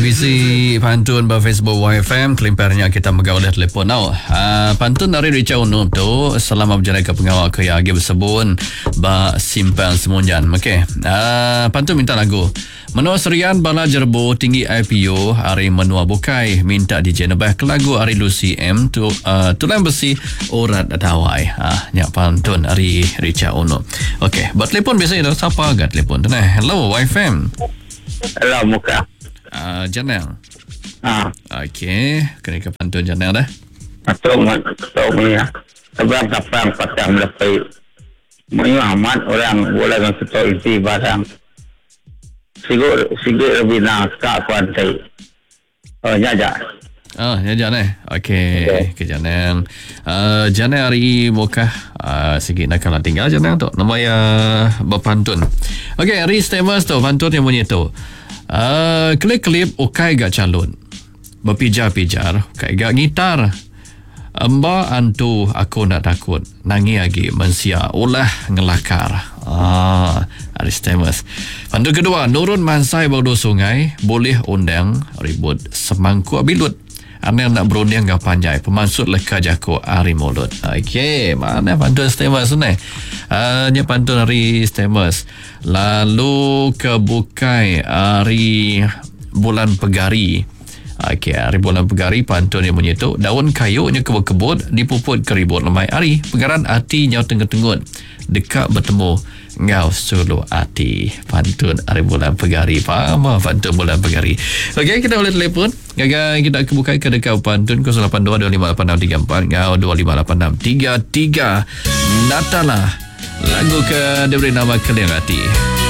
Visi pantun ber Facebook YFM kelimpernya kita megawal telefon now. Pantun dari Richard Unum tu selama berjalan ke pengawal ke agi bersebun ba simpan semunjan. Okey. Pantun minta lagu. Menua serian bala jerbo tinggi IPO hari menua bukai minta DJ nebah ke lagu hari Lucy M tu tulang besi urat dawai. Nya pantun hari Richard Unum. Okey, buat telefon biasa dah siapa agak telefon tu nah. Hello YFM. Hello muka. Janel. Okey, kena ke pantun Janel dah. Atau punya seberang kapang patang lepai. Amat orang boleh dengan ketua isi barang. Sigur lebih nakak kuantai. Jaja. Jaja ni. Okey, ke Janel. Janel hari muka sikit nak kalah tinggal Janel tu. Nama ya berpantun. Okey, hari Stamers tu pantun yang bunyi tu. Klip-klip ukai gak calon berpijar-pijar ukai gak gitar amba antu aku nak takut nangi lagi mensia ulah ngelakar. Aristemus. Pantun kedua, nurun mansai baudo sungai boleh undang ribut semangkuk bilut ane nak berundang gak panjai pemansut leka jako ari mulut. Okey, mana pantun Stemus ni? Nya pantun hari Stemus. Lalu ke bukai hari bulan pegari. Okey, hari bulan pegari pantun yang bunyi tu daun kayunya kebut-kebut dipuput keribut lemai hari pegaran hati nyau tenggut-tenggut dekat bertemu ngau sulu hati. Pantun hari bulan pegari. Faham pantun bulan pegari. Okey, kita boleh telefon gagal kita buka ke dekat pantun 082258634 ngau 25863 Natalah lagu ke diberi nama Keling Hati.